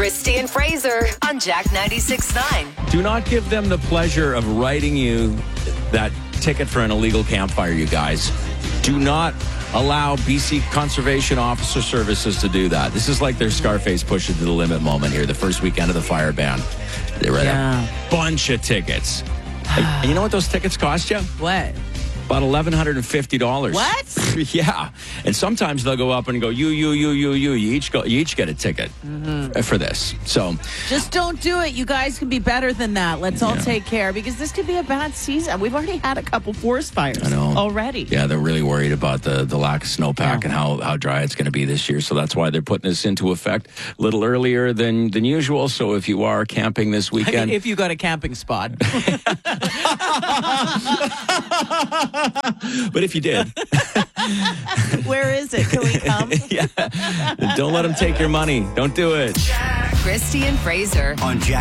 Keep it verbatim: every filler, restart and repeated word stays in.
Christy and Fraser on Jack ninety-six point nine. Do not give them the pleasure of writing you that ticket for an illegal campfire, you guys. Do not allow B C Conservation Officer Services to do that. This is like their Scarface push it to the limit moment here, the first weekend of the fire ban. They read Yeah. a bunch of tickets. And you know what those tickets cost you? What? About eleven fifty dollars. What? Yeah. And sometimes they'll go up and go, you, you, you, you, you. You each, go, you each get a ticket Mm-hmm. for this. So Just don't do it. You guys can be better than that. Let's all Yeah. take care because this could be a bad season. We've already had a couple forest fires I know. already. Yeah, they're really worried about the, the lack of snowpack Yeah. and how, how dry it's going to be this year. So that's why they're putting this into effect a little earlier than, than usual. So if you are camping this I mean, weekend, if you got a camping spot. but if you did, Where is it? Can we come? yeah, don't let them take your money. Don't do it. Christy and Fraser. On Jack